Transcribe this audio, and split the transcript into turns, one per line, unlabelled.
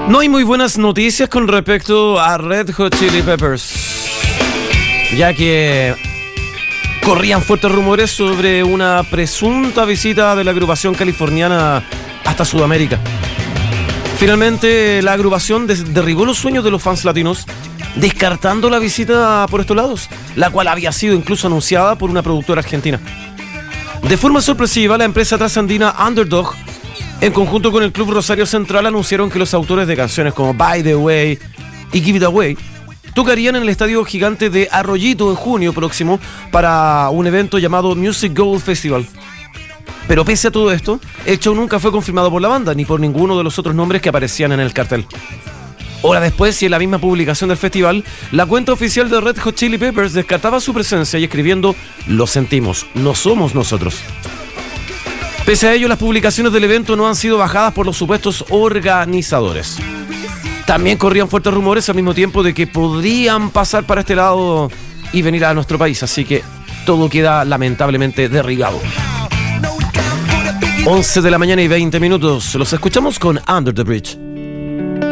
No hay muy buenas noticias con respecto a Red Hot Chili Peppers, ya que corrían fuertes rumores sobre una presunta visita de la agrupación californiana hasta Sudamérica. Finalmente, la agrupación derribó los sueños de los fans latinos, descartando la visita por estos lados, la cual había sido incluso anunciada por una productora argentina. De forma sorpresiva, la empresa trasandina Underdog, en conjunto con el Club Rosario Central, anunciaron que los autores de canciones como By the Way y Give It Away tocarían en el estadio gigante de Arroyito en junio próximo para un evento llamado Music Gold Festival. Pero pese a todo esto, el show nunca fue confirmado por la banda ni por ninguno de los otros nombres que aparecían en el cartel. Horas después, y en la misma publicación del festival, la cuenta oficial de Red Hot Chili Peppers descartaba su presencia y escribiendo: "Lo sentimos, no somos nosotros". Pese a ello, las publicaciones del evento no han sido bajadas por los supuestos organizadores. También corrían fuertes rumores al mismo tiempo de que podrían pasar para este lado y venir a nuestro país, así que todo queda lamentablemente derribado. 11 de la mañana y 20 minutos. Los escuchamos con Under the Bridge.